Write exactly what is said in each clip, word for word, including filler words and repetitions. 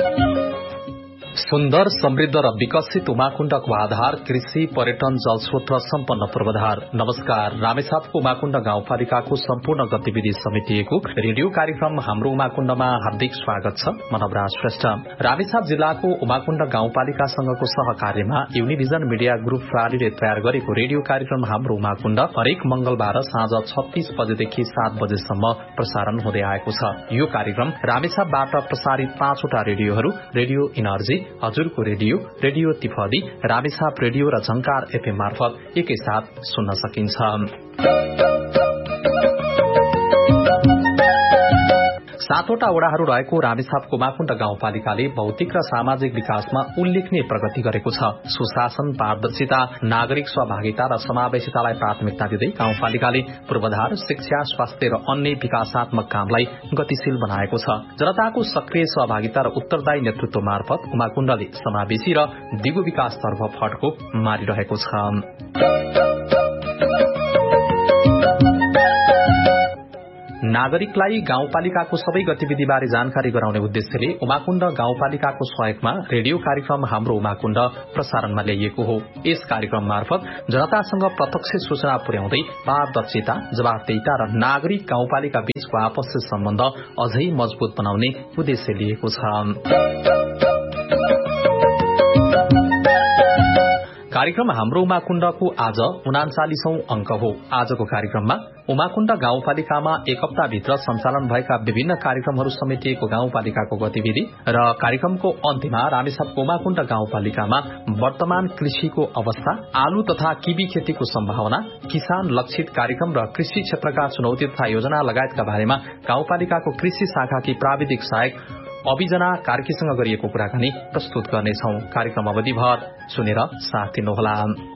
सुन्दर समृद्ध र विकसित उमाकुण्डको आधार कृषि, पर्यटन, जलस्रोत र सम्पन्न पूर्वाधार। नमस्कार, रामेछापको उमाकुण्ड गाउँपालिकाको सम्पूर्ण गतिविधि समेटिएको रेडियो कार्यक्रम हाम्रो उमाकुण्डमा हार्दिक स्वागत छ। म नवराज श्रेष्ठ। रामेछाप जिल्लाको उमाकुण्ड गाउँपालिकासँगको सहकार्यमा युनिभिजन मिडिया ग्रुप प्रालीले तयार गरेको रेडियो कार्यक्रम हाम्रो उमाकुण्ड हरेक मंगलबार साँझ छत्तीस बजेदेखि सात बजेसम्म प्रसारण हुँदै आएको छ। यो कार्यक्रम रामेछापबाट प्रसारित पाँचवटा रेडियोहरू रेडियो इनर्जी, हजुरको रेडियो, रेडियो तिफदी, रामेछाप रेडियो र झंकार एफएम मार्फत एकैसाथ सुन्न सकिन्छ। सातवटा वडाहरू रहेको रामेछापको उमाकुण्ड गाउँपालिकाले भौतिक र सामाजिक विकासमा उल्लेखनीय प्रगति गरेको छ। सुशासन, पारदर्शिता, नागरिक सहभागिता र समावेशितालाई प्राथमिकता दिँदै गाउँपालिकाले पूर्वाधार, शिक्षा, स्वास्थ्य र अन्य विकासात्मक कामलाई गतिशील बनाएको छ। जनताको सक्रिय सहभागिता र उत्तरदायी नेतृत्व मार्फत उमाकुण्डले समावेशी र दिगो विकासतर्फ फड्को मारिरहेको छ। नागरिकलाई गाउँपालिकाको सबै गतिविधिबारे जानकारी गराउने उद्देश्यले उमाकुण्ड गाउँपालिकाको सहयोगमा रेडियो कार्यक्रम हाम्रो उमाकुण्ड प्रसारणमा ल्याइएको हो। यस कार्यक्रम मार्फत जनतासँग प्रत्यक्ष सूचना पुर्याउँदै पारदर्शिता, जवाफदेहिता र नागरिक गाउँपालिका बीचको आपसी सम्बन्ध अझै मजबुत बनाउने उद्देश्य लिएको छ। कार्यक्रम हाम्रो उमाकुण्डको आज उनाचालीसौं अंक हो। आजको कार्यक्रममा उमाकुण्ड गाउँपालिकामा एक हप्ताभित्र सञ्चालन भएका विभिन्न कार्यक्रमहरू समेटिएको गाउँपालिकाको गतिविधि र कार्यक्रमको अन्त्यमा रामेछापको उमाकुण्ड गाउँपालिकामा वर्तमान कृषिको अवस्था, आलु तथा किबी खेतीको सम्भावना, किसान लक्षित कार्यक्रम र कृषि क्षेत्रका चुनौती तथा योजना लगायतका बारेमा गाउँपालिकाको कृषि शाखाकी प्राविधिक सहायक अभिजना कार्कीसँग गरिएको कुराकानी प्रस्तुत गर्नेछौं। कार्यक्रम अवधिभर सुनेर साथ दिनुहोला।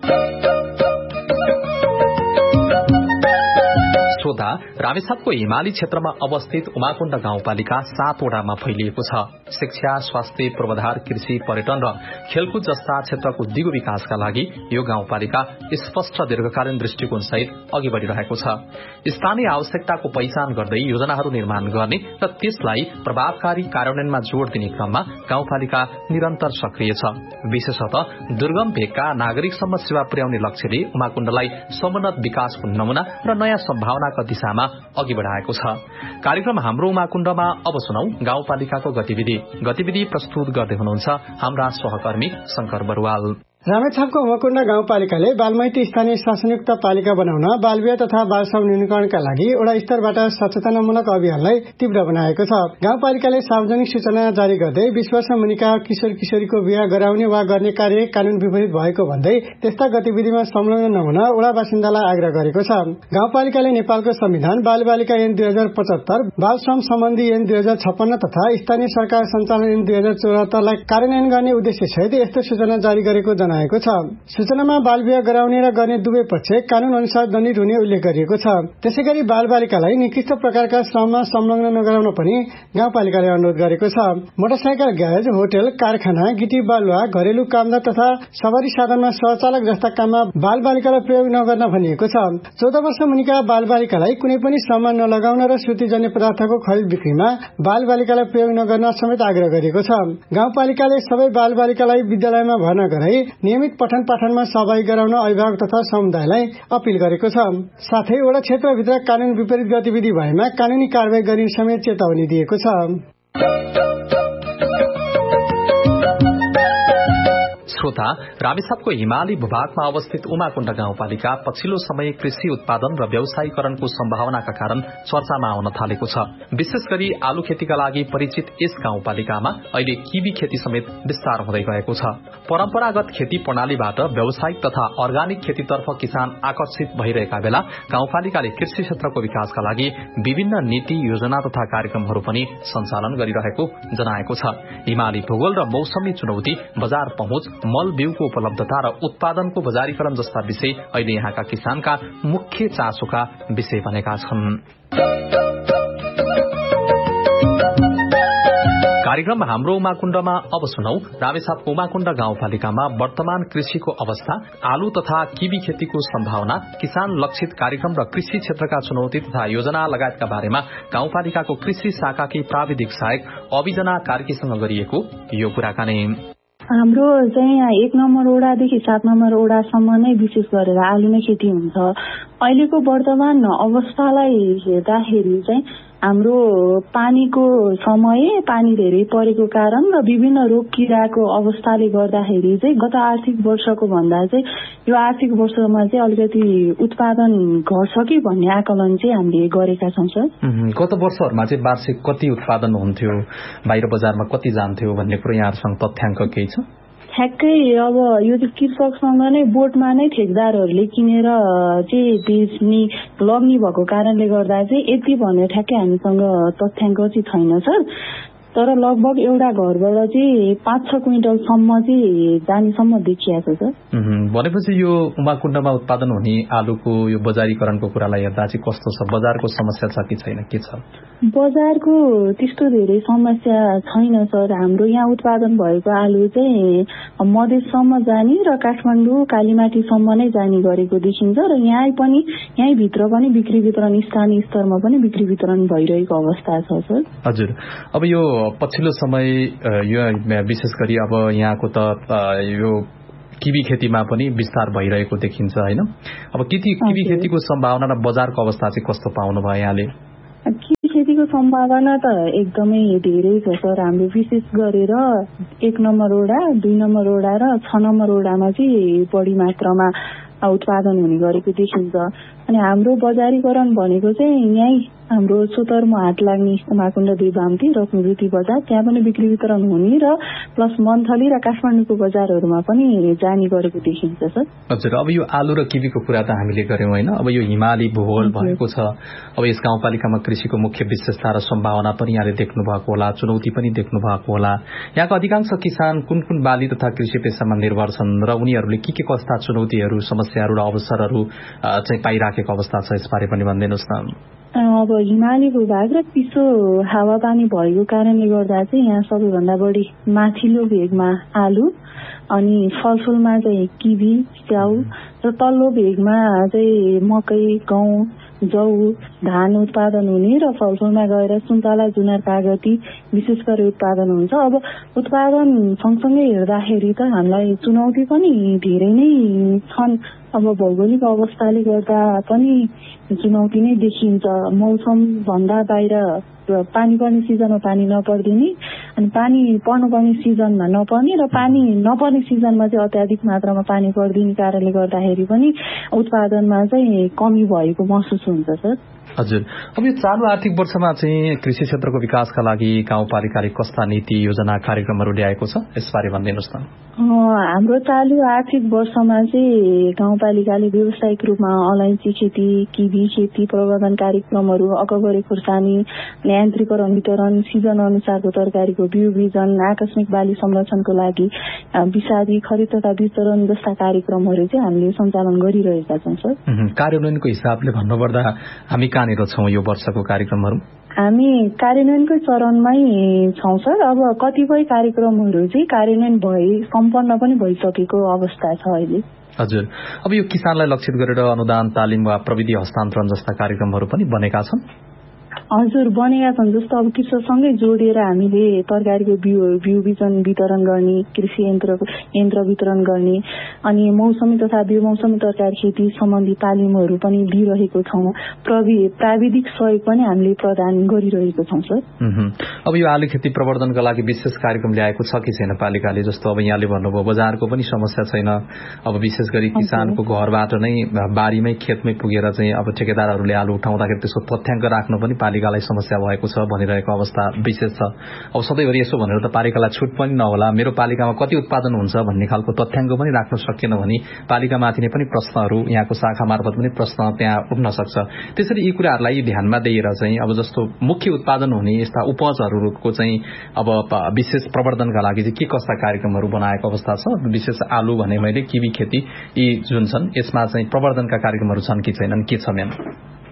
श्रोता, रामेछापको हिमाली क्षेत्रमा अवस्थित उमाकुण्ड गाउँपालिका सातवटामा फैलिएको छ। शिक्षा, स्वास्थ्य, पूर्वाधार, कृषि, पर्यटन र खेलकुद जस्ता क्षेत्रको दिगो विकासका लागि यो गाउँपालिका स्पष्ट दीर्घकालीन दृष्टिकोण सहित अघि बढ़िरहेको छ। स्थानीय आवश्यकताको पहिचान गर्दै योजनाहरू निर्माण गर्ने र त्यसलाई प्रभावकारी कार्यान्वयनमा जोड़ दिने क्रममा गाउँपालिका निरन्तर सक्रिय छ। विशेषतः दुर्गम भेगका नागरिकसम्म सेवा पुर्याउने लक्ष्यले उमाकुण्डलाई समुन्नत विकासको नमूना र नयाँ सम्भावना दिशामा अघि बढ़ाएको छ। कार्यक्रम हाम्रो उमाकुण्डमा अब सुनौ गाउँपालिकाको गतिविधि गतिविधि प्रस्तुत गर्दै हुनुहुन्छ हाम्रा सहकर्मी शंकर बरुवाल। रामेछापको उमाकुण्ड गाउँपालिकाले बालमैत्री स्थानीय शासनयुक्त पालिका बनाउन बाल विवाह तथा बाल श्रम न्यूनीकरणका लागि वडा स्तरबाट सचेतनामूलक अभियानलाई तीव्र बनाएको छ। गाउँपालिकाले सार्वजनिक सूचना जारी गर्दै बीस वर्ष मुनिका किशोर किशोरीको विवाह गराउने वा गर्ने कार्य कानून विपरीत भएको भन्दै त्यस्ता गतिविधिमा संलग्न नहुन वडा बासिन्दालाई आग्रह गरेको छ। गाउँपालिकाले नेपालको संविधान, बाल बालिका ऐन दुई हजार पचहत्तर, बाल श्रम सम्बन्धी ऐन दुई हजार छप्पन्न तथा स्थानीय सरकार सञ्चालन ऐन दुई हजार चौहत्तरलाई कार्यान्वयन गर्ने उद्देश्य सहित यस्तो सूचना जारी गरेको जना छ। सूचनामा बाल विवाह गराउने र गर्ने दुवै पक्ष कानून अनुसार दण्डित हुने उल्लेख गरिएको छ। त्यसैगरी बाल बालिकालाई निकृष्ट प्रकारका श्रममा संलग्न नगराउन पनि गाउँपालिकाले अनुरोध गरेको छ। मोटरसाइकल ग्यारेज, होटल, कारखाना, गिटी बालुवा, घरेलु कामदार तथा सवारी साधनमा सहचालक जस्ता काममा बाल बालिकालाई प्रयोग नगर्न भनिएको छ। चौध वर्ष मुनिका बाल बालिकालाई कुनै पनि श्रममा नलगाउन र सूतीजन्य पदार्थको खरिद बिक्रीमा बाल बालिकालाई प्रयोग नगर्न समेत आग्रह गरिएको छ। गाउँपालिकाले सबै बाल बालिकालाई विद्यालयमा भर्ना गराई नियमित पठन पाठनमा सहभागी गराउन अभिभावक तथा समुदायलाई अपील गरेको छ। साथै वडा क्षेत्रभित्र कानून विपरीत गतिविधि भएमा कानूनी कारवाही गरिने समेत चेतावनी दिएको छ। श्रोता, रामेछापको हिमाली भूभागमा अवस्थित उमाकुण्ड गाउँपालिका पछिल्लो समय कृषि उत्पादन र व्यवसायीकरणको सम्भावनाका कारण चर्चामा आउन थालेको छ। विशेष गरी आलु खेतीका लागि परिचित यस गाउँपालिकामा अहिले किबी खेती समेत विस्तार हुँदै गएको छ। परम्परागत खेती प्रणालीबाट व्यावसायिक तथा अर्गानिक खेतीतर्फ किसान आकर्षित भइरहेका बेला गाउँपालिकाले कृषि क्षेत्रको विकासका लागि विभिन्न नीति, योजना तथा कार्यक्रमहरू पनि सञ्चालन गरिरहेको जनाएको छ। हिमाली भूगोल र मौसमी चुनौती, बजार पहुँच, मल बिउको उपलब्धता र उत्पादनको बजारीकरण जस्ता विषय अहिले यहाँका किसानका मुख्य चासोका विषय बनेका छन्। कार्यक्रम हाम्रो उमाकुण्डमा अब सुनौ रामेछापको उमाकुण्ड गाउँपालिकामा वर्तमान कृषिको अवस्था, आलु तथा किवी खेतीको सम्भावना, किसान लक्षित कार्यक्रम र कृषि क्षेत्रका चुनौती तथा योजना लगायतका बारेमा गाउँपालिकाको कृषि शाखाकी प्राविधिक सहायक अभिजना कार्कीसँग गरिएको यो कुराकानी। हाम्रो चाहिँ यहाँ एक नम्बर ओडादेखि सात नम्बर ओडासम्म नै विशेष गरेर आलु नै खेती हुन्छ। अहिलेको वर्तमान अवस्थालाई हेर्दाखेरि चाहिँ हाम्रो पानीको समय, पानी धेरै परेको कारण र विभिन्न रोग किराको अवस्थाले गर्दाखेरि चाहिँ गत आर्थिक वर्षको भन्दा चाहिँ यो आर्थिक वर्षमा चाहिँ अलिकति उत्पादन घट्छ कि भन्ने आकलन चाहिँ हामीले गरेका छौँ सर। गत वर्षहरूमा चाहिँ वार्षिक कति उत्पादन हुन्थ्यो, बाहिर बजारमा कति जान्थ्यो भन्ने कुरो यहाँहरूसँग तथ्याङ्क केही छ? ठ्याक्कै अब यो चाहिँ कृषकसँग नै बोटमा नै ठेकदारहरूले किनेर चाहिँ बेच्ने लग्ने भएको कारणले गर्दा चाहिँ यति भन्ने ठ्याक्कै हामीसँग तथ्याङ्क चाहिँ छैन सर। तर लगभग एउटा घरबाट चाहिँ पाँच छ क्विन्टलसम्म चाहिँ जानेसम्म देखिएको छ सर। भनेपछि यो उमाकुण्डमा उत्पादन हुने आलुको यो बजारीकरणको कुरालाई हेर्दा चाहिँ कस्तो छ? बजारको समस्या छ कि छैन, के छ? बजारको त्यस्तो धेरै समस्या छैन सर। हाम्रो यहाँ उत्पादन भएको आलु चाहिँ मधेससम्म जाने र काठमाडौँ कालीमाटीसम्म नै जाने गरेको देखिन्छ र यहाँ पनि यहीँभित्र पनि बिक्री वितरण स्थानीय स्तरमा पनि बिक्री वितरण भइरहेको अवस्था छ सर। हजुर, अब यो पछिल्लो समय यो विशेष गरी अब यहाँको त यो किवी खेतीमा पनि विस्तार भइरहेको देखिन्छ हैन? अब किवी किवी खेतीको सम्भावना र बजारको अवस्था चाहिँ कस्तो पाउनु भयो यहाँले? किवी खेतीको सम्भावना त एकदमै धेरै छ सर। हाम्रो विशेष गरेर एक नम्बर ओडा, दुई नम्बर ओडा र छ नम्बर ओडामा चाहिँ बढी मात्रामा उत्पादन हुने गरेको देखिन्छ। अनि हाम्रो बजारीकरण भनेको चाहिँ यहीँ हाम्रो सोतरमा हाट लाग्ने उमाकुण्ड दुई बाम्ती रत्नज्योति बजार, त्यहाँ पनि बिक्री वितरण हुने र प्लस मन्थली र काठमाडौँको बजारहरूमा पनि जाने गरेको देखिन्छ सर। हजुर, अब यो आलु र किवीको कुरा त हामीले गर्यौं हैन? अब यो हिमाली भूगोल भएको छ, अब यस गाउँपालिकामा कृषिको मुख्य विशेषता र सम्भावना पनि यहाँले देख्नु भएको होला, चुनौती पनि देख्नु भएको होला। यहाँका अधिकांश किसान कुन कुन बाली तथा कृषि पेशामा निर्भर छन् र उनीहरूले के के कस्ता चुनौतीहरू, समस्याहरू र अवसरहरू चाहिँ पाइराखेको अवस्था छ, यसबारे पनि भनिदिनुहोस् न। अब हिमाली भूभाग र पिसो हावापानी भएको कारणले गर्दा चाहिँ यहाँ सबैभन्दा बढी माथिल्लो भेगमा आलु, अनि फलफुलमा चाहिँ किवी, स्याउ र तल्लो भेगमा चाहिँ मकै, गहुँ, जौ, धान उत्पादन हुने र फलफुलमा गएर सुन्तला, जुनार, कागती विशेष गरी उत्पादन हुन्छ। अब उत्पादन सँगसँगै हेर्दाखेरि त हामीलाई चुनौती पनि धेरै नै छन्। अब भौगोलिक अवस्थाले गर्दा पनि चुनौती नै देखिन्छ। मौसम भन्दा बाहिर पानी पर्ने सिजनमा पानी नपर्दिने, अनि पानी पर्नुपर्ने सिजनमा नपर्ने र पानी नपर्ने सिजनमा चाहिँ अत्याधिक मात्रामा पानी परिदिने कारणले गर्दाखेरि पनि उत्पादनमा चाहिँ कमी भएको महसुस हुन्छ सर। हजुर, अब यो चालु आर्थिक वर्षमा चाहिँ कृषि क्षेत्रको विकासका लागि गाउँपालिकाले कस्ता नीति, योजना, कार्यक्रमहरू ल्याएको छ, यसबारे भनिदिनुहोस् न। हाम्रो चालु आर्थिक वर्षमा चाहिँ गाउँपालिकाले व्यावसायिक रूपमा अलैँची खेती, किवी खेती प्रवर्धन कार्यक्रमहरू, अकबरे खुर्सानी, यान्त्रिकरण वितरण, सिजन अनुसारको तरकारीको बिउ बिजन, आकस्मिक बाली संरक्षणको लागि विषादी खरिद तथा वितरण जस्ता कार्यक्रमहरू चाहिँ हामीले सञ्चालन गरिरहेका छौँ सर। कार्यान्वयनको हिसाबले भन्नुपर्दा हामी कहाँनिर छौँ यो वर्षको कार्यक्रमहरू? हामी कार्यान्वयनकै चरणमै छौँ सर। अब कतिपय कार्यक्रमहरू चाहिँ कार्यान्वयन भए सम्पन्न पनि भइसकेको अवस्था छ अहिले। हजुर, अब यो किसानलाई लक्षित गरेर अनुदान, तालिम वा प्रविधि हस्तान्तरण जस्ता कार्यक्रमहरू पनि बनेका छन्? हजुर, बनेका छन्। जस्तो अब कृषकसँगै जोडिएर हामीले तरकारीको बिउ बिउ बिजन वितरण गर्ने, कृषि यन्त्र यन्त्र वितरण गर्ने, अनि मौसमी तथा बेमौसमी तरकारी खेती सम्बन्धी तालिमहरू पनि दिइरहेको छौँ। प्राविधिक सहयोग पनि हामीले प्रदान गरिरहेको छौँ सर। अब यो आलु खेती प्रवर्धनका लागि विशेष कार्यक्रम ल्याएको छ कि छैन पालिकाले? जस्तो अब यहाँले भन्नुभयो बजारको पनि समस्या छैन, अब विशेष गरी किसानको घरबाट नै बारीमै खेतमै पुगेर चाहिँ अब ठेकेदारहरूले आलु उठाउँदाखेरि त्यसको तथ्याङ्क राख्न पनि पालिकालाई समस्या भएको छ भनिरहेको अवस्था विशेष छ। अब सधैँभरि यसो भनेर त पालिकालाई छुट पनि नहोला, मेरो पालिकामा कति उत्पादन हुन्छ भन्ने खालको तथ्याङ्क पनि राख्न सकिएन भने पालिकामाथि नै पनि प्रश्नहरू, यहाँको शाखा मार्फत पनि प्रश्न त्यहाँ उठ्न सक्छ। त्यसरी यी कुराहरूलाई ध्यानमा दिएर चाहिँ अब जस्तो मुख्य उत्पादन हुने यस्ता उपजहरूको चाहिँ अब विशेष प्रवर्धनका लागि चाहिँ के कस्ता कार्यक्रमहरू बनाएको अवस्था छ? विशेष आलु भने मैले, किवी खेती यी जुन छन् यसमा चाहिँ प्रवर्धनका कार्यक्रमहरू छन् कि छैनन्, के छ म्याम?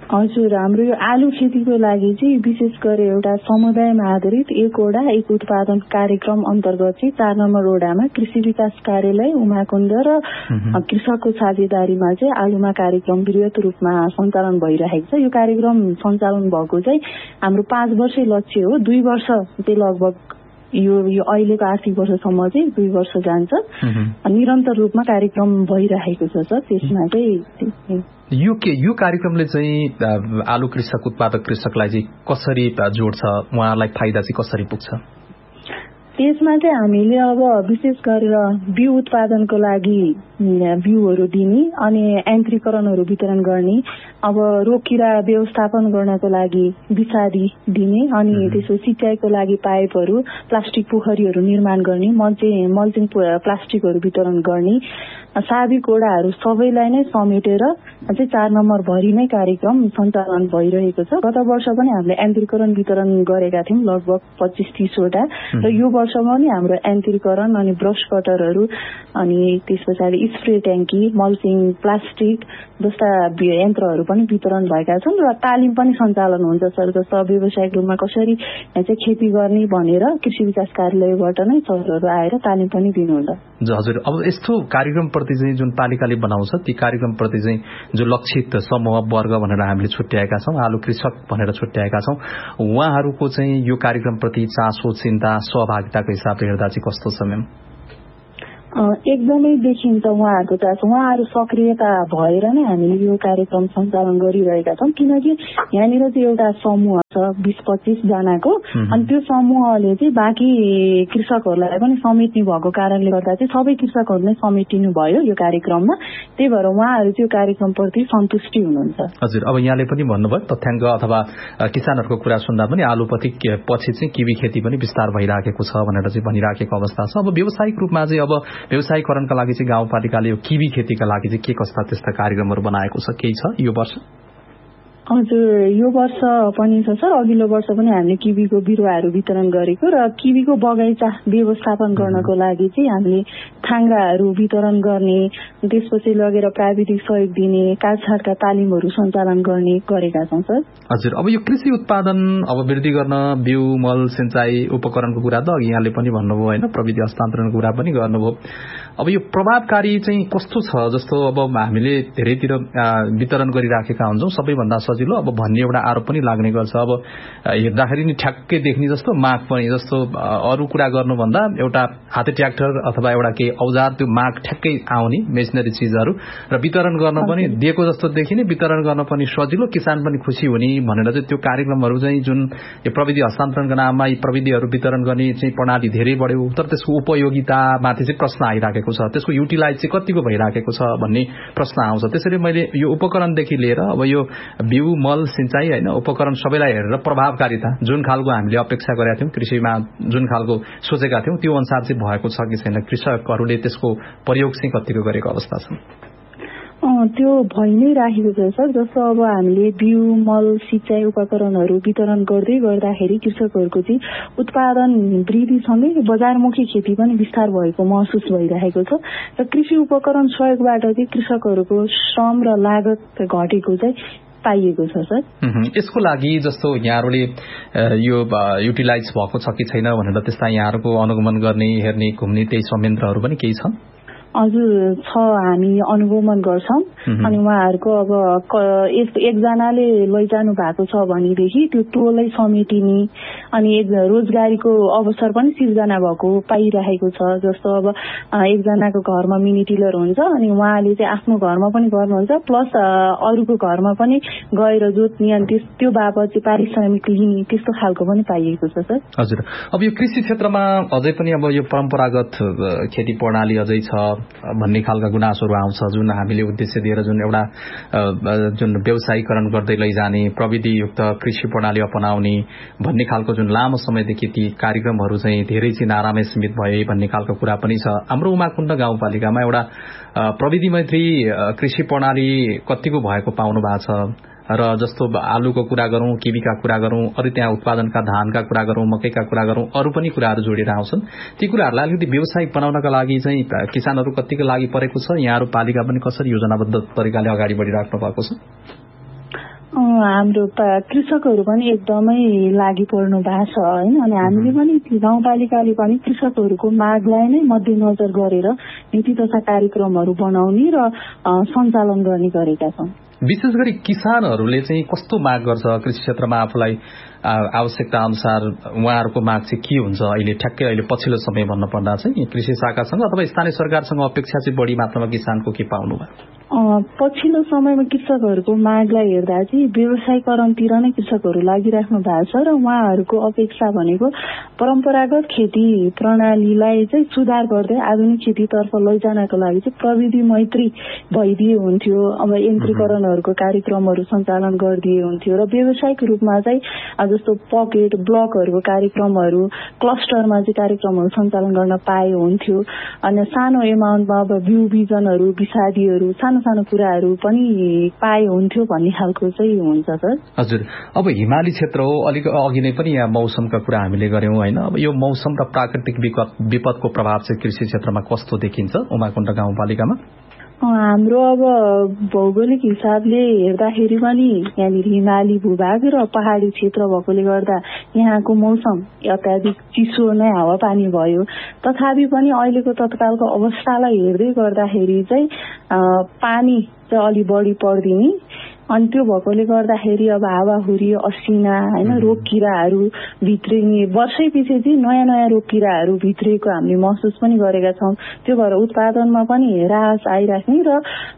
हजुर, हाम्रो यो आलु खेतीको लागि चाहिँ विशेष गरी एउटा समुदायमा आधारित एक वडा एक उत्पादन कार्यक्रम अन्तर्गत चाहिँ चार नम्बर वडामा कृषि विकास कार्यालय उमाकुण्ड र कृषकको साझेदारीमा चाहिँ आलुमा कार्यक्रम वृहत रूपमा सञ्चालन भइरहेको छ। यो कार्यक्रम सञ्चालन भएको चाहिँ हाम्रो पाँच वर्षे लक्ष्य हो। दुई वर्ष चाहिँ लगभग यो यो अहिलेको आर्थिक वर्षसम्म चाहिँ दुई वर्ष जान्छ। निरन्तर रूपमा कार्यक्रम भइरहेको छ सर। त्यसमा चाहिँ यो के यो कार्यक्रमले चाहिँ आलु कृषक उत्पादक कृषकलाई चाहिँ कसरी जोड्छ, उहाँलाई फाइदा चाहिँ कसरी पुग्छ? त्यसमा चाहिँ हामीले अब विशेष गरेर बिउ उत्पादनको लागि बिउहरू दिने अनि यन्त्रीकरणहरू वितरण गर्ने, अब रोग किरा व्यवस्थापन गर्नको लागि विषादी दिने, अनि त्यसो सिँचाइको लागि पाइपहरू प्लास्टिक पोखरीहरू निर्माण गर्ने, मल्चिङ मल्चिङ प्लास्टिकहरू वितरण गर्ने, साबिक वडाहरू सबैलाई नै समेटेर चाहिँ चार नम्बर भरि नै कार्यक्रम सञ्चालन भइरहेको छ। गत वर्ष पनि हामीले यन्त्रीकरण वितरण गरेका थियौँ लगभग पच्चिस तीसवटा र यो वर्ष पनि हाम्रो यन्त्रीकरण अनि ब्रस कटरहरू अनि त्यस पछाडि स्प्रे ट्याङ्की, मल्चिङ प्लास्टिक जस्ता यन्त्रहरू पनि वितरण भएका छन् र तालिम पनि सञ्चालन हुन्छ सर। जस्तो व्यावसायिक रूपमा कसरी चाहिँ खेती गर्ने भनेर कृषि विकास कार्यालयबाट नै सरहरू आएर तालिम पनि दिनुहुन्छ। हजुर, अब यस्तो कार्यक्रमप्रति चाहिँ जुन पालिकाले बनाउँछ ती कार्यक्रमप्रति चाहिँ जो लक्षित समूह वर्ग भनेर हामीले छुट्याएका छौँ, आलु कृषक भनेर छुट्याएका छौँ, उहाँहरूको चाहिँ यो कार्यक्रमप्रति चासो, चिन्ता, सहभागिताको हिसाबले हेर्दा चाहिँ कस्तो छ म्याम? एकदमै देखिन्छ उहाँहरूको चासो। उहाँहरू सक्रियता भएर नै हामीले यो कार्यक्रम सञ्चालन गरिरहेका छौँ। किनकि यहाँनिर चाहिँ एउटा समूह छ बिस पच्चिस जनाको, अनि त्यो समूहले चाहिँ बाँकी कृषकहरूलाई पनि समेट्ने भएको कारणले गर्दा चाहिँ सबै कृषकहरू नै समेटिनु भयो यो कार्यक्रममा। त्यही भएर उहाँहरू चाहिँ यो कार्यक्रमप्रति सन्तुष्टि हुनुहुन्छ। हजुर, अब यहाँले पनि भन्नुभयो तथ्याङ्क अथवा किसानहरूको कुरा सुन्दा पनि आलुपति पछि चाहिँ किवी खेती पनि विस्तार भइराखेको छ भनेर चाहिँ भनिराखेको अवस्था छ। अब व्यावसायिक रूपमा चाहिँ अब व्यवसायीकरणका लागि चाहिँ गाउँपालिकाले यो किवी खेतीका लागि चाहिँ के कस्ता त्यस्ता कार्यक्रमहरू बनाएको छ, केही छ यो वर्ष? हजुर, यो वर्ष पनि छ सर। अघिल्लो वर्ष पनि हामीले किवीको बिरुवाहरू वितरण गरेको र किवीको बगैँचा व्यवस्थापन गर्नको लागि चाहिँ हामीले थाङ्ग्राहरू वितरण गर्ने, त्यसपछि लगेर प्राविधिक सहयोग दिने, काटछाटका तालिमहरू सञ्चालन गर्ने गरेका छौँ सर। हजुर, अब यो कृषि उत्पादन अब वृद्धि गर्न बिउ, मल, सिँचाइ उपकरणको कुरा त अघि यहाँले पनि भन्नुभयो होइन, प्रविधि हस्तान्तरणको कुरा पनि गर्नुभयो। अब यो प्रभावकारी चाहिँ कस्तो छ? जस्तो अब हामीले धेरैतिर वितरण गरिराखेका हुन्छौँ, सबैभन्दा सजिलो अब भन्ने एउटा आरोप पनि लाग्ने गर्छ। अब हेर्दाखेरि नि ठ्याक्कै देख्ने जस्तो माग पनि जस्तो अरू कुरा गर्नुभन्दा एउटा हाते ट्र्याक्टर अथवा एउटा केही औजार त्यो माग ठ्याक्कै आउने मेसिनरी चिजहरू र वितरण गर्न पनि दिएको जस्तो देखिने, वितरण गर्न पनि सजिलो, किसान पनि खुसी हुने भनेर चाहिँ त्यो कार्यक्रमहरू चाहिँ जुन यो प्रविधि हस्तान्तरणको नाममा यी प्रविधिहरू वितरण गर्ने चाहिँ प्रणाली धेरै बढ्यो, तर त्यसको उपयोगितामाथि चाहिँ प्रश्न आइराखेको छ, त्यसको युटिलाइज चाहिँ कतिको भइराखेको छ भन्ने प्रश्न आउँछ। त्यसैले मैले यो उपकरणदेखि लिएर अब यो बिउ, मल, सिँचाइ होइन उपकरण सबैलाई हेरेर प्रभावकारिता जुन खालको हामीले अपेक्षा गरेका थियौँ, कृषिमा जुन खालको सोचेका थियौँ त्यो अनुसार चाहिँ भएको छ कि छैन, कृषकहरूले त्यसको प्रयोग चाहिँ कतिको गरेको अवस्था छ? त्यो भइ नै राखेको छ सर। जस्तो अब हामीले बिउ, मल, सिँचाइ उपकरणहरू वितरण गर्दै गर्दाखेरि कृषकहरूको चाहिँ उत्पादन वृद्धिसँगै बजारमुखी खेती पनि विस्तार भएको महसुस भइरहेको छ र कृषि उपकरण सहयोगबाट चाहिँ कृषकहरूको श्रम र लागत घटेको चाहिँ पाइएको छ सर। यसको लागि जस्तो यहाँहरूले यो युटिलाइज भएको छ कि छैन भनेर त्यस्ता यहाँहरूको अनुगमन गर्ने, हेर्ने, घुम्ने त्यही संयन्त्रहरू पनि केही छ? हजुर छ, हामी अनुगमन गर्छौँ। अनि उहाँहरूको अब एकजनाले लैजानु भएको छ भनेदेखि त्यो टोलै समेटिने अनि एक रोजगारीको अवसर पनि सिर्जना भएको पाइरहेको छ। जस्तो अब एकजनाको घरमा मिनी टिलर हुन्छ अनि उहाँले चाहिँ आफ्नो घरमा पनि गर्नुहुन्छ, प्लस अरूको घरमा पनि गएर जोत्ने अनि त्यो बापत चाहिँ पारिश्रमिक लिने, त्यस्तो खालको पनि पाइएको छ सर। हजुर, अब यो कृषि क्षेत्रमा अझै पनि अब यो परम्परागत खेती प्रणाली अझै छ भन्ने खालका गुनासोहरू आउँछ, जुन हामीले उद्देश्य दिएर जुन एउटा जुन व्यवसायीकरण गर्दै लैजाने, प्रविधियुक्त कृषि प्रणाली अपनाउने भन्ने खालको जुन लामो समयदेखि ती कार्यक्रमहरू चाहिँ धेरै चाहिँ नारामै सीमित भए भन्ने खालको कुरा पनि छ। हाम्रो उमाकुण्ड गाउँपालिकामा एउटा प्रविधि मैत्री कृषि प्रणाली कतिको भएको पाउनु भएको छ र जस्तो आलुको कुरा गरौँ, किवीका कुरा गरौँ, अरू त्यहाँ उत्पादनका धानका कुरा गरौँ, मकैका कुरा गरौँ, अरू पनि कुराहरू जोडेर आउँछन्। ती कुराहरूलाई अलिकति व्यावसायिक बनाउनका लागि चाहिँ किसानहरू कतिको लागि परेको छ, यहाँहरू पालिका पनि कसरी योजनाबद्ध तरिकाले अगाडि बढिराख्नु भएको छ? हाम्रो कृषकहरू पनि एकदमै लागि पर्नु भएको छ होइन। अनि हामीले पनि गाउँपालिकाले पनि कृषकहरूको मागलाई नै मध्यनजर गरेर नीति तथा कार्यक्रमहरू बनाउने र सञ्चालन गर्ने गरेका छौँ। विशेष गरी किसानहरूले चाहिँ कस्तो माग गर्छ कृषि क्षेत्रमा आफूलाई आवश्यकता अनुसार उहाँहरूको माग चाहिँ के हुन्छ अहिले ठ्याक्कै अहिले पछिल्लो समय भन्नु पर्दा चाहिँ कृषि शाखासँग अथवा स्थानीय सरकारसँग अपेक्षा चाहिँ बढी मात्रामा किसानको के पाउनु भयो? पछिल्लो समयमा कृषकहरूको मागलाई हेर्दा चाहिँ व्यवसायीकरणतिर नै कृषकहरू लागिराख्नु भएको छ र उहाँहरूको अपेक्षा भनेको परम्परागत खेती प्रणालीलाई चाहिँ सुधार गर्दै आधुनिक खेतीतर्फ लैजानको लागि चाहिँ प्रविधि मैत्री भइदिए हुन्थ्यो। अब यन्त्रीकरणहरूको कार्यक्रमहरू सञ्चालन गरिदिए हुन्थ्यो र व्यावसायिक रूपमा चाहिँ जस्तो पकेट ब्लकहरूको कार्यक्रमहरू क्लस्टरमा चाहिँ कार्यक्रमहरू सञ्चालन गर्न पाए हुन्थ्यो। अनि सानो एमाउन्टमा अब बिउ बिजनहरू विषादीहरू सानो सानो कुराहरू पनि पाए हुन्थ्यो भन्ने खालको चाहिँ हुन्छ सर। हजुर, अब हिमाली क्षेत्र हो, अलिक अघि नै पनि यहाँ मौसमका कुरा हामीले गर्यौं होइन। अब यो मौसम र प्राकृतिक विपदको प्रभाव चाहिँ कृषि क्षेत्रमा कस्तो देखिन्छ उमाकुण्ड गाउँपालिकामा? हाम्रो अब भौगोलिक हिसाबले हेर्दाखेरि पनि यहाँनिर हिमाली भूभाग र पहाडी क्षेत्र भएकोले गर्दा यहाँको मौसम अत्याधिक चिसो नै हावापानी भयो। तथापि पनि अहिलेको तत्कालको अवस्थालाई हेर्दै गर्दाखेरि चाहिँ पानी चाहिँ अलि बढी पर्दिने अनि त्यो भएकोले गर्दाखेरि अब हावाहुरी असिना होइन रोग किराहरू भित्रिने वर्षै पछि चाहिँ नयाँ नयाँ रोग किराहरू भित्रिएको हामीले महसुस पनि गरेका छौँ। त्यो भएर उत्पादनमा पनि ह्रास आइराख्ने र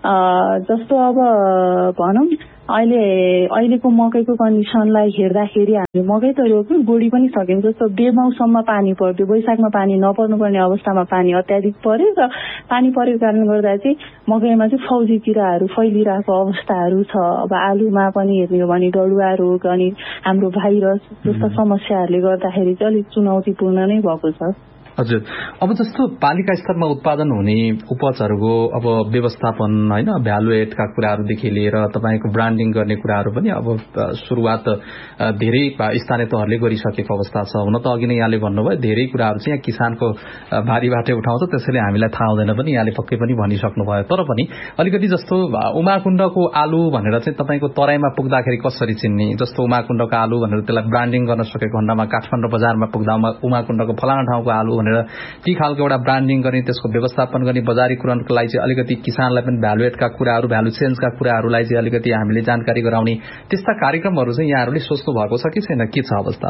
जस्तो अब भनौँ अहिले अहिलेको मकैको कन्डिसनलाई हेर्दाखेरि हामी मकै त रोप्यौँ गोडी पनि सक्यौँ। जस्तो बेमौसममा पानी पर्थ्यो, वैशाखमा पानी नपर्नुपर्ने अवस्थामा पानी अत्याधिक पर्यो र पानी परेको कारणले गर्दा चाहिँ मकैमा चाहिँ फौजी किराहरू फैलिरहेको अवस्थाहरू छ। अब आलुमा पनि हेर्ने हो भने डडुवा रोग अनि हाम्रो भाइरस जस्ता समस्याहरूले गर्दाखेरि चाहिँ अलिक चुनौतीपूर्ण नै भएको छ। हजुर, अब जस्तो पालिका स्तरमा उत्पादन हुने उपजहरूको अब व्यवस्थापन होइन भ्यालु एडका कुराहरूदेखि लिएर तपाईँको ब्रान्डिङ गर्ने कुराहरू पनि अब सुरुवात धेरै स्थानीय तहहरूले गरिसकेको अवस्था छ। हुन त अघि नै यहाँले भन्नुभयो धेरै कुराहरू चाहिँ यहाँ किसानको भारीबाटै उठाउँछ, त्यसैले हामीलाई थाहा हुँदैन पनि यहाँले पक्कै पनि भनिसक्नुभयो। तर पनि अलिकति जस्तो उमाकुण्डको आलु भनेर चाहिँ तपाईँको तराईमा पुग्दाखेरि कसरी चिन्ने? जस्तो उमाकुण्डको आलु भनेर त्यसलाई ब्रान्डिङ गर्न सकेको खण्डमा काठमाडौँ बजारमा पुग्दा उमाकुण्डको फलाना ठाउँको आलु भनेर ती खालको एउटा ब्रान्डिङ गर्ने त्यसको व्यवस्थापन गर्ने बजारीकरणको लागि चाहिँ अलिकति किसानलाई पनि भ्यालु एडका कुराहरू भ्यालु चेन्जका कुराहरूलाई चाहिँ अलिकति हामीले जानकारी गराउने त्यस्ता कार्यक्रमहरू चाहिँ यहाँहरूले सोच्नु भएको छ कि छैन? के छ अवस्था?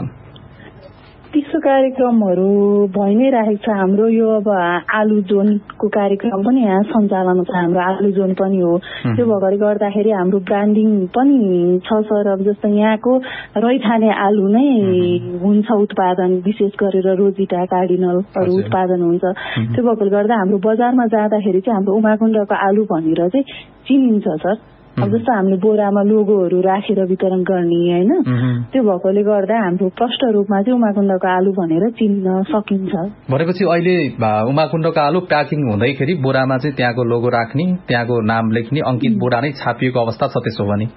त्यस्तो कार्यक्रमहरू भइ नै राखेको छ। हाम्रो यो अब आलु जोनको कार्यक्रम पनि यहाँ सञ्चालन छ। हाम्रो आलु जोन पनि हो। त्यो भएकोले गर्दाखेरि हाम्रो ब्रान्डिङ पनि छ सर। अब जस्तो यहाँको रैथाने आलु नै हुन्छ उत्पादन, विशेष गरेर रोजिटा कार्डिनलहरू उत्पादन हुन्छ। त्यो भएकोले गर्दा हाम्रो बजारमा जाँदाखेरि चाहिँ हाम्रो उमाकुण्डको आलु भनेर चाहिँ चिनिन्छ सर। अब जस्तो हामीले बोरामा लोगोहरू राखेर वितरण गर्ने होइन, त्यो भएकोले गर्दा हाम्रो प्रष्ट रूपमा चाहिँ उमाकुण्डको आलु भनेर चिन्न सकिन्छ। भनेपछि अहिले उमाकुण्डको आलु प्याकिङ हुँदैखेरि बोरामा चाहिँ त्यहाँको लोगो राख्ने, त्यहाँको नाम लेख्ने, अंकित बोरा नै छापिएको अवस्था छ। त्यसो भने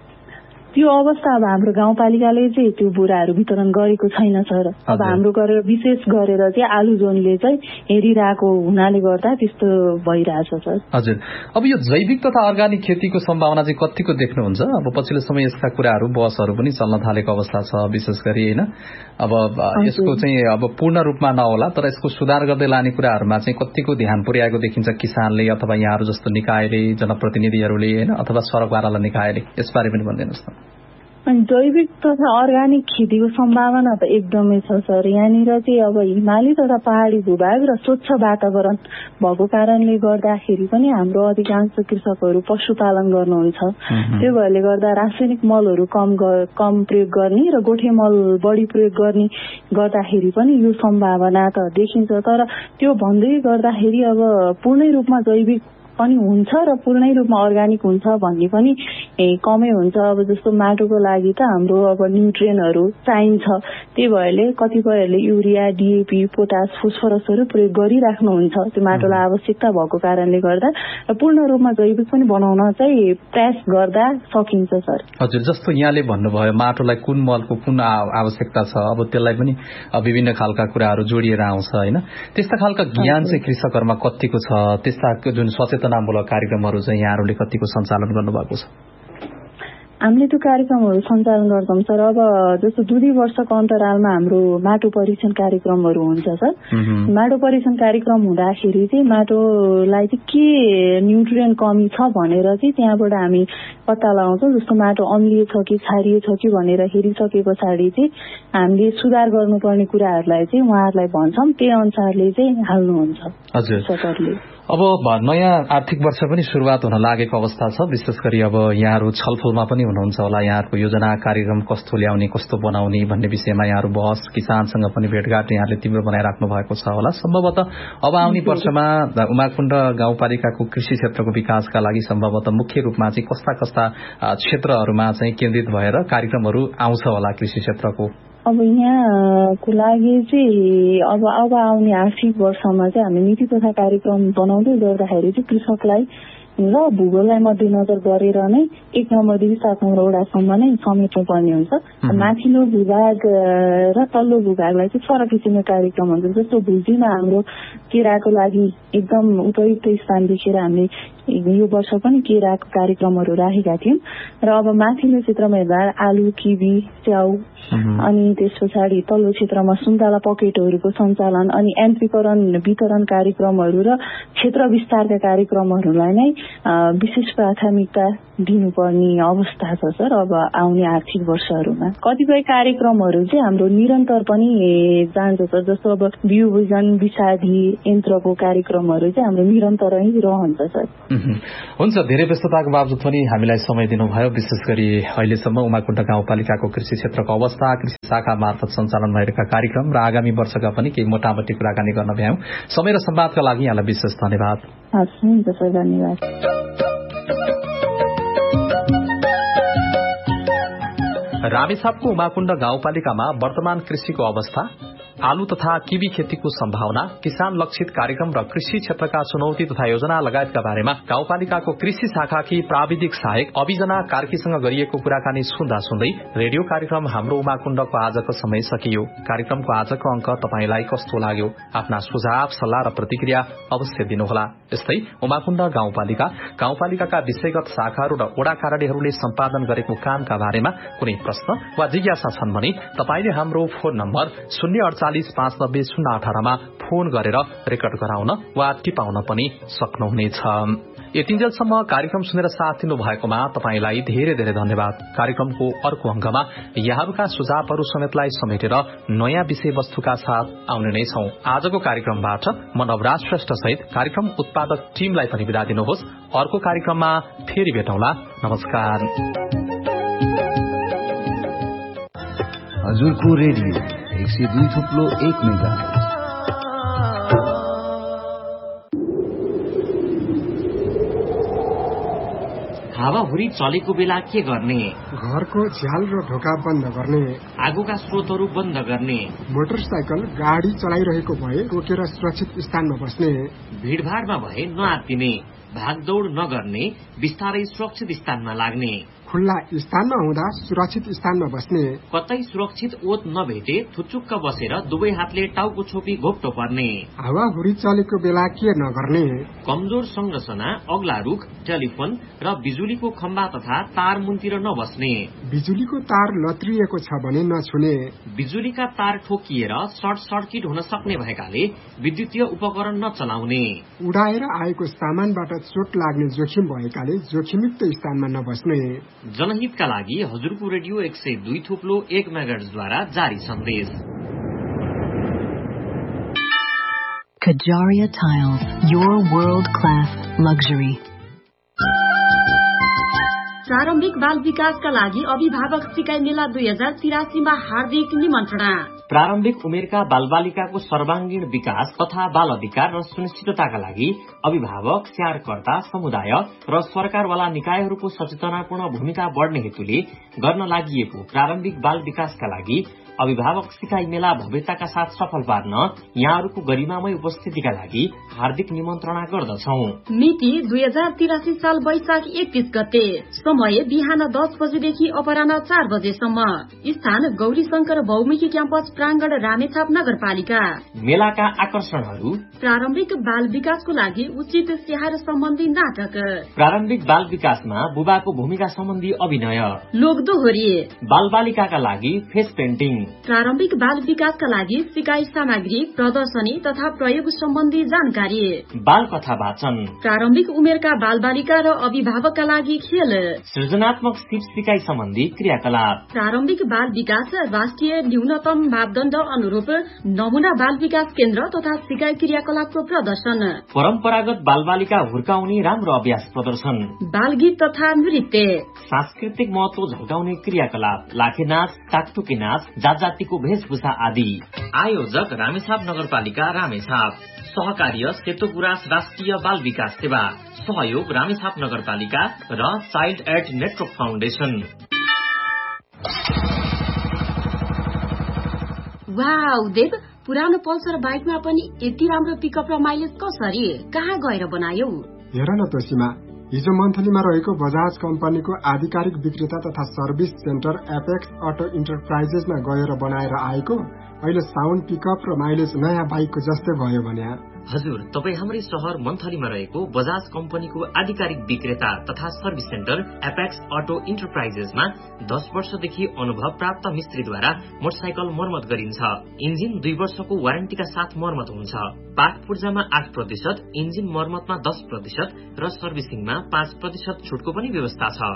त्यो अवस्था अब हाम्रो गाउँपालिकाले चाहिँ त्यो बोराहरू वितरण गरेको छैन सर। अब हाम्रो गरेर विशेष गरेर चाहिँ आलु जोनले चाहिँ हेरिरहेको हुनाले गर्दा त्यस्तो भइरहेछ सर। हजुर, अब यो जैविक तथा अर्गानिक खेतीको सम्भावना चाहिँ कतिको देख्नुहुन्छ? अब पछिल्लो समय यसका कुराहरू बसहरू पनि चल्न थालेको अवस्था छ विशेष गरी होइन। अब यसको चाहिँ अब पूर्ण रूपमा नहोला तर यसको सुधार गर्दै लाने कुराहरूमा चाहिँ कतिको ध्यान पुर्याएको देखिन्छ किसानले अथवा यहाँहरू जस्तो निकायले, जनप्रतिनिधिहरूले होइन अथवा सरकारवाला निकायले? यसबारे पनि भनिदिनुहोस् न। अनि जैविक तथा अर्गानिक खेतीको सम्भावना त एकदमै छ सर। यहाँनिर चाहिँ अब हिमाली तथा पहाडी भूभाग र स्वच्छ वातावरण भएको कारणले गर्दाखेरि पनि हाम्रो अधिकांश कृषकहरू पशुपालन गर्नुहुन्छ। त्यो भएले गर्दा रासायनिक मलहरू कम कम प्रयोग गर्ने र गोठे मल बढी प्रयोग गर्ने गर्दाखेरि पनि यो सम्भावना त देखिन्छ। तर त्यो भन्दै गर्दाखेरि अब पूर्णै रूपमा जैविक पनि हुन्छ र पूर्णै रूपमा अर्गानिक हुन्छ भन्ने पनि कमै हुन्छ। अब जस्तो माटोको लागि त हाम्रो अब न्युट्रियनहरू चाहिन्छ, त्यही भएरले कतिपयहरूले युरिया, डिएपी, पोटास, फोस्फरसहरू प्रयोग गरिराख्नुहुन्छ त्यो माटोलाई आवश्यकता भएको कारणले गर्दा र पूर्ण रूपमा जैविक पनि बनाउन चाहिँ प्रयास गर्दा सकिन्छ सर। हजुर, जस्तो यहाँले भन्नुभयो माटोलाई कुन मलको कुन आवश्यकता छ, अब त्यसलाई पनि विभिन्न खालका कुराहरू जोडिएर आउँछ होइन। त्यस्ता खालका ज्ञान चाहिँ कृषकहरूमा कतिको छ? त्यस्ता जुन सचेतना मूलक कार्यक्रमहरू चाहिँ यहाँहरूले कतिको सञ्चालन गर्नुभएको छ? हामीले त्यो कार्यक्रमहरू सञ्चालन गर्छौँ सर। अब जस्तो दुई दुई वर्षको अन्तरालमा हाम्रो माटो परीक्षण कार्यक्रमहरू हुन्छ सर। माटो परीक्षण कार्यक्रम हुँदाखेरि चाहिँ माटोलाई चाहिँ के न्युट्रिएन्ट कमी छ भनेर चाहिँ त्यहाँबाट हामी पत्ता लगाउँछौँ। जस्तो माटो अम्लीय छ कि क्षारीय छ कि भनेर हेरिसके पछाडि चाहिँ हामीले सुधार गर्नुपर्ने कुराहरूलाई चाहिँ उहाँहरूलाई भन्छौँ, त्यही अनुसारले चाहिँ हाल्नुहुन्छ सरकारले। अब नयाँ आर्थिक वर्ष पनि शुरूआत हुन लागेको अवस्था छ। विशेष गरी अब यहाँहरू छलफलमा पनि हुनुहुन्छ होला, यहाँहरूको योजना कार्यक्रम कस्तो ल्याउने कस्तो बनाउने भन्ने विषयमा यहाँहरू बहस, किसानसँग पनि भेटघाट यहाँले तीव्र बनाइराख्नु भएको छ होला। सम्भवतः अब आउने वर्षमा उमाकुण्ड गाउँपालिकाको कृषि क्षेत्रको विकासका लागि सम्भवतः मुख्य रूपमा चाहिँ कस्ता कस्ता क्षेत्रहरूमा चाहिँ केन्द्रित भएर कार्यक्रमहरू आउँछ होला कृषि क्षेत्रको? अब यहाँको लागि चाहिँ अब अब आउने आर्थिक वर्षमा चाहिँ हामी नीति तथा कार्यक्रम बनाउँदै गर्दाखेरि चाहिँ कृषकलाई र भूगोललाई मध्यनजर गरेर नै एक नम्बरदेखि सात नम्बर वडासम्म नै समेट्नु पर्ने हुन्छ। माथिल्लो भूभाग र तल्लो भूभागलाई चाहिँ फरक किसिमको कार्यक्रम हुन्छ। जस्तो भुजीमा हाम्रो केराको लागि एकदम उपयुक्त स्थान देखेर हामीले यो वर्ष पनि केराको कार्यक्रमहरू राखेका थियौँ। र अब माथिल्लो क्षेत्रमा हेर्दा आलु, किवी, च्याउ अनि त्यस पछाडि तल्लो क्षेत्रमा सुन्तला पकेटहरूको सञ्चालन अनि यन्त्रीकरण वितरण कार्यक्रमहरू र क्षेत्र विस्तारका कार्यक्रमहरूलाई नै विशेष प्राथमिकता दिनुपर्ने अवस्था छ सर। अब आउने आर्थिक वर्षहरूमा कतिपय कार्यक्रमहरू चाहिँ हाम्रो निरन्तर पनि जान्छ सर। जस्तो अब बिउ बिजन विषादी यन्त्रको कार्यक्रमहरू चाहिँ हाम्रो निरन्तरै रहन्छ सर। हुन्छ, धेरै व्यस्तताको बावजुद पनि हामीलाई समय दिनुभयो। विशेष गरी अहिलेसम्म उमाकुण्ड गाउँपालिकाको कृषि क्षेत्रको अवस्था, कृषि शाखा मार्फत सञ्चालन भइरहेका कार्यक्रम र आगामी वर्षका पनि केही मोटामोटी कुराकानी गर्न भ्यौं। समय र संवादका लागि यहाँलाई विशेष धन्यवाद। हुन्छ सर, धन्यवाद। रामेछापको उमाकुण्ड गाउँपालिकामा वर्तमान कृषिको अवस्था, आलु तथा किवी खेतीको सम्भावना, किसान लक्षित कार्यक्रम र कृषि क्षेत्रका चुनौती तथा योजना लगायतका बारेमा गाउँपालिकाको कृषि शाखाकी प्राविधिक सहायक अभिजना कार्कीसँग गरिएको कुराकानी सुन्दा सुन्दै रेडियो कार्यक्रम हाम्रो उमाकुण्डको आजको समय सकियो। कार्यक्रमको आजको अंक तपाईलाई कस्तो लाग्यो? आफ्ना सुझाव, सल्लाह र प्रतिक्रिया अवश्य दिनुहोला। यस्तै उमाकुण्ड गाउँपालिका, गाउँपालिकाका विषयगत शाखाहरू र वडा कार्यालयहरूले सम्पादन गरेको कामका बारेमा कुनै प्रश्न वा जिज्ञासा छन् भने तपाईले हाम्रो फोन नम्बर शून्य अडचालिस पाँच नब्बे शून्य अठारमा फोन गरेर रेकर्ड गराउन वा टिपाउन पनि सक्नुहुनेछ। यतिन्जेलसम्म कार्यक्रम सुनेर साथ दिनु भएकोमा तपाईलाई धेरै धेरै धन्यवाद। कार्यक्रमको अर्को अंकमा यहाँहरूका सुझावहरू समेतलाई समेटेर नयाँ विषयवस्तुका साथ आउने नै छौं। आजको कार्यक्रमबाट म नवराज श्रेष्ठ सहित कार्यक्रम उत्पादक टीमलाई पनि बिदा दिनुहोस्। अर्को कार्यक्रममा फेरि भेटौँला। नमस्कार। हजुरको रेडियो एक सय दुई थुप्लो एक मेगा हावाहुरी चलेको बेला के गर्ने? घरको झ्याल र ढोका बन्द गर्ने, आगोका स्रोतहरू बन्द गर्ने, मोटरसाइकल गाडी चलाइरहेको भए रोकेर सुरक्षित स्थानमा बस्ने, भीड़भाड़मा भए नआत्तिने, भागदौड़ नगर्ने, बिस्तारै सुरक्षित स्थानमा लाग्ने, खुल्ला स्थानमा हुँदा सुरक्षित स्थानमा बस्ने, कतै सुरक्षित ओत नभेटे थुचुक्क बसेर दुवै हातले टाउको छोपी घोप्टो पर्ने, हावाहुरी चलेको बेला के नगर्ने, कमजोर संरचना, अग्ला रुख, टेलिफोन र बिजुलीको खम्बा तथा तार मुन्तिर नबस्ने, बिजुलीको तार लत्रिएको छ भने नछुने, बिजुलीका तार ठोकिएर सर्ट सर्किट हुन सक्ने भएकाले विद्युतीय उपकरण नचलाउने, उडाएर आएको सामानबाट चोट लाग्ने जोखिम भएकाले जोखिमयुक्त स्थानमा नबस्ने। जनहितका लागि हजुरको रेडियो एक सय दुई थुप्लो एक मेगाहर्ट्जद्वारा जारी सन्देश। Kajaria Tiles, your world-class luxury. प्रारम्भिक बाल विकासका लागि अभिभावक सिकाइ मेला दुई हजार तिरासीमा हार्दिक निमन्त्रणा। प्रारम्भिक उमेरका बालबालिकाको सर्वाङ्गीण विकास तथा बाल अधिकार र सुनिश्चितताका लागि अभिभावक, स्याहारकर्ता, समुदाय र सरकारवाला निकायहरूको सचेतनापूर्ण भूमिका बढ्ने हेतुले गर्न लागि प्रारम्भिक बाल विकासका लागि अभिभावक सिकाइ मेला भव्यताका साथ सफल पार्न यहाँहरूको गरिमामय उपस्थितिका लागि हार्दिक निमन्त्रणा गर्दछौं। मिति दुई हजार तिरासी साल वैशाख एकतीस गते, समय बिहान दस बजेदेखि अपराह्न चार बजेसम्म, स्थान गौरी शंकर बहुमुखी क्याम्पस प्राङ्गण रामेछाप नगरपालिका। मेलाका आकर्षणहरू: प्रारम्भिक बाल विकासको लागि उचित स्याहार सम्बन्धी नाटक, प्रारम्भिक बाल विकासमा बुबाको भूमिका सम्बन्धी अभिनय, लोकदोहोरी, बाल बालिकाका लागि फेस पेन्टिङ, प्रारम्भिक बाल विकासका लागि सिकाइ सामग्री, प्रदर्शनी तथा प्रयोग सम्बन्धी जानकारी, बाल कथा वाचन, प्रारम्भिक उमेरका बाल बालिका र अभिभावकका लागि खेल, सृजनात्मक सिप सिकाइ सम्बन्धी क्रियाकलाप, प्रारम्भिक बाल विकास राष्ट्रिय न्यूनतम मापदण्ड अनुरूप नमूना बाल विकास केन्द्र तथा सिकाइ क्रियाकलापको प्रदर्शन, परम्परागत बाल बालिका हुर्काउने राम्रो अभ्यास प्रदर्शन, बाल गीत तथा नृत्य, सांस्कृतिक महत्व झल्काउने क्रियाकलाप, लाखे नाच, टाकटुके नाच, जात जातिको वेशभूषा आदि। आयोजक रामेछाप नगरपालिका रामेछाप। सहकार्य सेतो गुराँस राष्ट्रिय बाल विकास सेवा। सहयोग रामेछाप नगरपालिका र child add network foundation. Wow देव, पुरानो पल्सर बाइकमा पनि यति राम्रो पिकअप र माइलेज कसरी? कहाँ गएर बनायौ? हेर न तोसीमा, हिजो मन्थलीमा रहेको बजाज कम्पनीको आधिकारिक विक्रेता तथा सर्भिस सेन्टर एपेक्स अटो इन्टरप्राइजेसमा गएर बनाएर आएको। अहिले साउन्ड पिकअप र माइलेज नयाँ बाइकको जस्तै भयो भने। हजुर, तपाई हाम्रै शहर मन्थलीमा रहेको बजाज कम्पनीको आधिकारिक विक्रेता तथा सर्भिस सेन्टर एपेक्स अटो इन्टरप्राइजेसमा दस वर्षदेखि अनुभव प्राप्त मिस्त्रीद्वारा मोटरसाइकल मर्मत गरिन्छ। इन्जिन दुई वर्षको वारेन्टीका साथ मर्मत हुन्छ। पार्ट पूर्जामा आठ प्रतिशत, इन्जिन मर्मतमा दस प्रतिशत र सर्भिसिङमा पाँच प्रतिशत छुटको पनि व्यवस्था छ।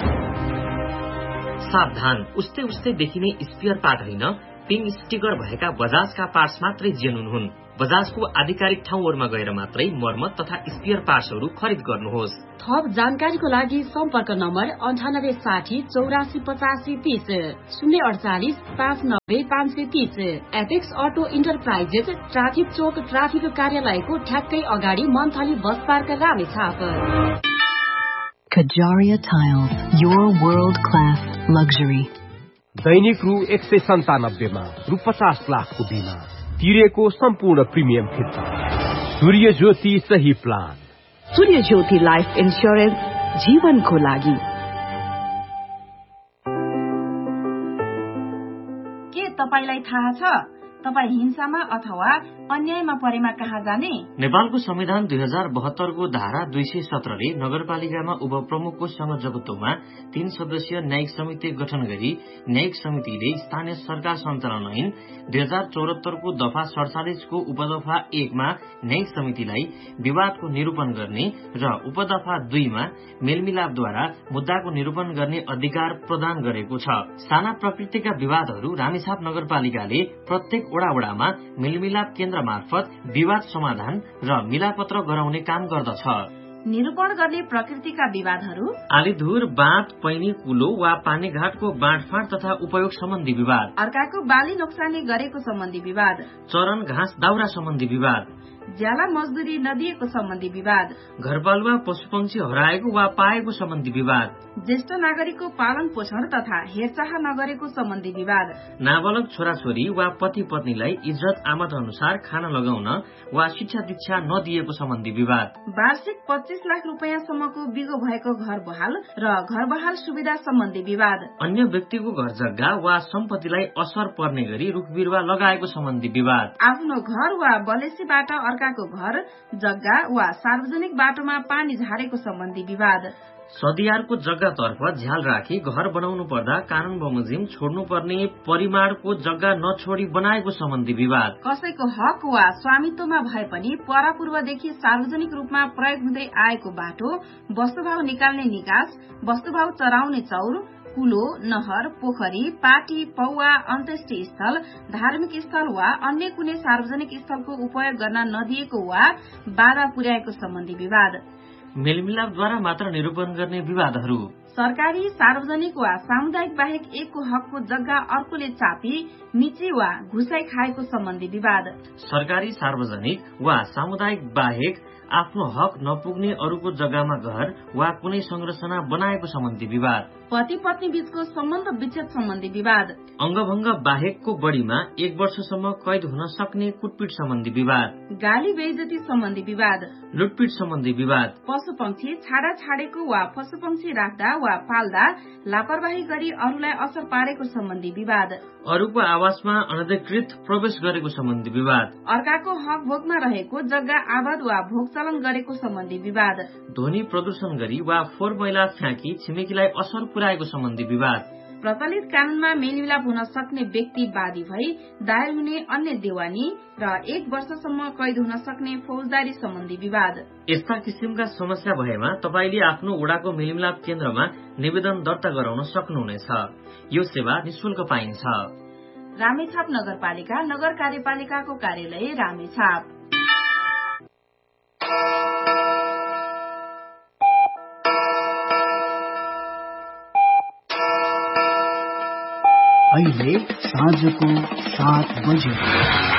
सावधान, उस्तै उस्तै देखिने स्पियर पार्ट होइन, पिङ स्टिकर भएका बजाजका पार्ट्स मात्रै जेनुन हुन्। बजाजको आधिकारिक ठाउँहरूमा गएर मात्रै मर्मत तथा स्पियर पार्ट्सहरू खरिद गर्नुहोस्। थप जानकारीको लागि सम्पर्क नम्बर अन्ठानब्बे साठी चौरासी पचासी तीस शून्य अडचालिस पाँच नब्बे पाँच सय तीस। एपेक्स अटो इन्टरप्राइजेस, ट्राफिक चोक ट्राफिक कार्यालयको ठ्याक्कै अगाडि, monthly bus park Ramechhap. Kajaria Tiles, your world-class luxury. दैनिक रु एक सय सन्तानब्बेमा रु पचास लाखको बिमा तिरेको सम्पूर्ण प्रिमियम फिर्ता। सूर्य ज्योति सही प्लान। सूर्य ज्योति लाइफ इन्स्योरेन्स, जीवनको लागि। के तपाईलाई थाहा छ तपाई हिंसामा अथवा अन्यायमा परेमा कहाँ जाने? नेपालको संविधान दुई हजार बहत्तरको धारा दुई सय सत्रले नगरपालिकामा उपप्रमुखको संयोजकत्वमा तीन सदस्यीय न्यायिक समिति गठन गरी न्यायिक समितिले स्थानीय सरकार सञ्चालन ऐन दुई हजार चौहत्तरको दफा सडचालिसको उपदफा एकमा न्यायिक समितिलाई विवादको निरूपण गर्ने र उपदफा दुईमा मेलमिलापद्वारा मुद्दाको निरूपण गर्ने अधिकार प्रदान गरेको छ। साना प्रकृतिका विवादहरू रामेछाप नगरपालिकाले प्रत्येक वडा वडामा मेलमिलाप केन्द्र मार्फत विवाद समाधान र मिलापत्र गराउने काम गर्दछ। निरूपण गर्ने प्रकृतिका विवादहरू आलीधुर, बाँध, पैनी, कुलो वा पानीघाटको बाँडफाँड तथा उपयोग सम्बन्धी विवाद, अर्काको बाली नोक्सानी गरेको सम्बन्धी विवाद, चरन घाँस दाउरा सम्बन्धी विवाद, ज्याला मजदुरी नदिएको सम्बन्धी विवाद, घरपालुवा पशुपक्षी हराएको वा पाएको सम्बन्धी विवाद, ज्येष्ठ नागरिकको पालन पोषण तथा हेरचाह नगरेको सम्बन्धी विवाद, नाबालक छोराछोरी वा पति पत्नीलाई इज्जत आमद अनुसार खाना लगाउन वा शिक्षा दीक्षा नदिएको सम्बन्धी विवाद, वार्षिक पच्चीस लाख रुपियाँसम्मको बिगो भएको घर बहाल र घर बहाल सुविधा सम्बन्धी विवाद, अन्य व्यक्तिको घर जग्गा वा सम्पत्तिलाई असर पर्ने गरी रुख बिरुवा लगाएको सम्बन्धी विवाद, आफ्नो घर वा बलेसीबाट अर्काको घर जग्गा वा सार्वजनिक बाटोमा पानी झारेको सम्बन्धी विवाद, सदियारको जग्गातर्फ झ्याल राखी घर बनाउनु पर्दा कानून बमोजिम छोड्नु पर्ने परिमाणको जग्गा नछोडी बनाएको सम्बन्धी विवाद, कसैको हक वा स्वामित्वमा भए पनि परापूर्वदेखि सार्वजनिक रूपमा प्रयोग हुँदै आएको बाटो, वस्तुभाव निकाल्ने निकास, वस्तुभाव चराउने चौर, कुलो, नहर, पोखरी, पाटी, पौवा, अन्त्येष्टि स्थल, धार्मिक स्थल वा अन्य कुनै सार्वजनिक स्थलको उपयोग गर्न नदिएको वा बाधा पुर्याएको सम्बन्धी विवाद, मेलमिलापद्वारा मात्र निरूपण गर्ने विवादहरू, सरकारी, सार्वजनिक वा सामुदायिक बाहेक एकको हकको जग्गा अर्कोले चापी मिची वा घुसाई खाएको सम्बन्धी विवाद। सरकारी, सार्वजनिक वा सामुदायिक बाहेक आफ्नो हक नपुग्ने अरूको जग्गामा घर वा कुनै संरचना बनाएको सम्बन्धी विवाद। पति पत्नी बीचको सम्बन्ध विच्छेद सम्बन्धी विवाद। अंगभंग बाहेकको बढ़ीमा एक वर्षसम्म कैद हुन सक्ने कुटपिट सम्बन्धी विवाद। गाली बेइज्जती सम्बन्धी विवाद। लुटपिट सम्बन्धी विवाद। पशु पंक्षी छाडा छाडेको वा पशु पंक्षी राख्दा वा पाल्दा लापरवाही गरी अरूलाई असर पारेको सम्बन्धी विवाद। अरूको आवासमा अनधिकृत प्रवेश गरेको सम्बन्धी विवाद। अर्काको हक भोगमा रहेको जग्गा आबाद वा भोगचलन गरेको सम्बन्धी विवाद। ध्वनि प्रदूषण गरी वा फोहोर मैला फ्याँकी छिमेकीलाई असर पुर्याएको सम्बन्धी विवाद। प्रचलित कानूनमा मेलमिलाप हुन सक्ने व्यक्ति वादी भई दायर हुने अन्य देवानी र एक वर्षसम्म कैद हुन सक्ने फौजदारी सम्बन्धी विवाद। यस्ता किसिमका समस्या भएमा तपाईले आफ्नो वडाको मेलमिलाप केन्द्रमा निवेदन दर्ता गराउन सक्नुहुनेछ। यो सेवा निशुल्क पाइन्छ। रामेछाप नगरपालिका नगर कार्यपालिकाको कार्यालय रामेछाप। अहिले साँझको सात बजे।